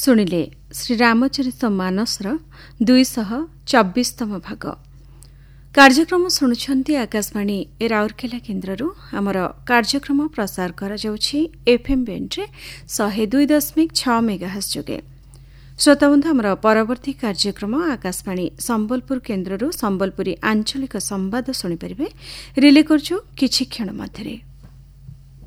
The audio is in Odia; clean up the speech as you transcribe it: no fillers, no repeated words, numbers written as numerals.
ଶୁଣିଲେ ଶ୍ରୀରାମଚରିତ ମାନସର 224ତମ ଭାଗ। କାର୍ଯ୍ୟକ୍ରମ ଶୁଣୁଛନ୍ତି ଆକାଶବାଣୀ ରାଉରକେଲା କେନ୍ଦ୍ରରୁ। ଆମର କାର୍ଯ୍ୟକ୍ରମ ପ୍ରସାର କରାଯାଉଛି ଏଫ୍ଏମ୍ ବ୍ୟାଣ୍ଡରେ 102.6 ମେଗାହର୍ଟ୍ଜ ଯୋଗେ। ଶ୍ରୋତାବନ୍ଧୁ, ଆମର ପରବର୍ତ୍ତୀ କାର୍ଯ୍ୟକ୍ରମ ଆକାଶବାଣୀ ସମ୍ବଲପୁର କେନ୍ଦ୍ରରୁ ସମ୍ବଲପୁରୀ ଆଞ୍ଚଳିକ ସମ୍ବାଦ ଶୁଣିପାରିବେ। ରିଲେ କରୁଛୁ କିଛି କ୍ଷଣ ମଧ୍ୟରେ।